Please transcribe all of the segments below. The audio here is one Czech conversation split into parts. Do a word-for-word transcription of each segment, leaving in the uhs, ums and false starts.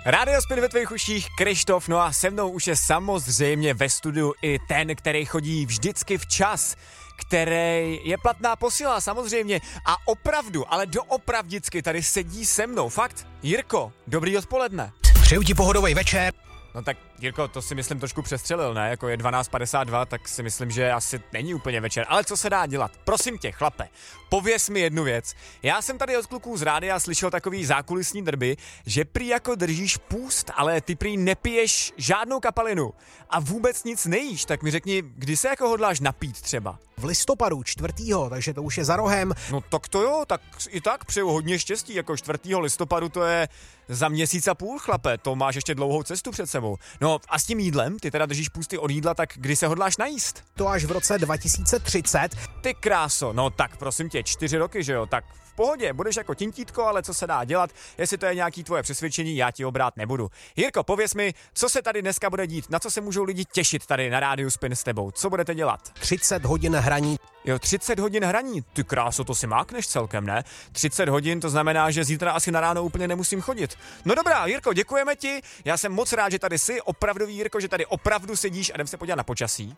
Rádio Spin ve tvých uších, Krištof, no a se mnou už je samozřejmě ve studiu i ten, který chodí vždycky včas, který je platná posila samozřejmě a opravdu, ale doopravdicky tady sedí se mnou, fakt. Jirko, dobrý odpoledne. Přeju ti pohodový večer. No tak Jirko, to si myslím trošku přestřelil, ne? Jako je dvanáct padesát dva, tak si myslím, že asi není úplně večer. Ale co se dá dělat? Prosím tě, chlape, pověz mi jednu věc. Já jsem tady od kluků z rádia slyšel takový zákulisní drby, že prý jako držíš půst, ale ty prý nepiješ žádnou kapalinu a vůbec nic nejíš, tak mi řekni, kdy se jako hodláš napít třeba? V listopadu čtvrtého, takže to už je za rohem. No tak to jo, tak i tak přeju hodně štěstí, jako čtvrtého listopadu to je za měsíc a půl, chlape, to máš ještě dlouhou cestu před sebou. No a s tím jídlem, ty teda držíš půsty od jídla, tak kdy se hodláš najíst? To až v roce dva tisíce třicet. Ty kráso, no tak prosím tě, čtyři roky, že jo, tak v pohodě, budeš jako tintítko, ale co se dá dělat, jestli to je nějaký tvoje přesvědčení, já ti ho brát nebudu. Jirko, pověz mi, co se tady dneska bude dít, na co se můžou lidi těšit tady na Rádiu Spin s tebou, co budete dělat? třicet hodin hraní. Jo, třicet hodin hraní, ty kráso, to si mákneš celkem, ne? třicet hodin, to znamená, že zítra asi na ráno úplně nemusím chodit. No dobrá, Jirko, děkujeme ti, já jsem moc rád, že tady jsi, opravdový Jirko, že tady opravdu sedíš a jdem se podívat na počasí.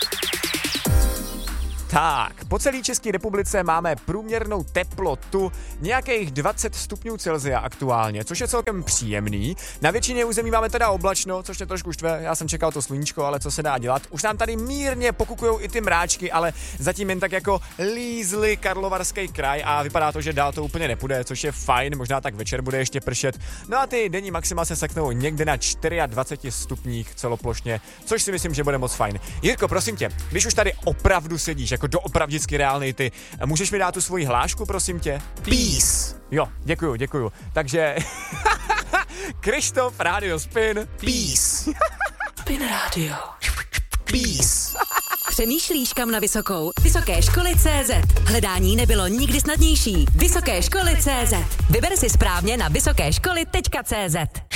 Tak, po celé České republice máme průměrnou teplotu nějakých dvacet stupňů Celsia aktuálně, což je celkem příjemný. Na většině území máme teda oblačno, což mě trošku štve, já jsem čekal to sluníčko, ale co se dá dělat. Už nám tady mírně pokukujou i ty mráčky, ale zatím jen tak jako lízli Karlovarský kraj a vypadá to, že dál to úplně nepůjde, což je fajn, možná tak večer bude ještě pršet. No a ty denní maxima se seknou někde na dvacet čtyři stupních celoplošně, což si myslím, že bude moc fajn. Jirko, prosím tě, když už tady opravdu sedíš, jako doopravdicky reálnej ty, můžeš mi dát tu svoji hlášku, prosím tě? Peace. Jo, děkuju, děkuju. Takže Krištof, Rádio Spin. Peace. Spin Radio. Peace. Přemýšlíš, kam na vysokou? Vysoké školy tečka cé zet. Hledání nebylo nikdy snadnější. Vysoké školy tečka cé zet. Vyber si správně na vysoké školy tečka cé zet.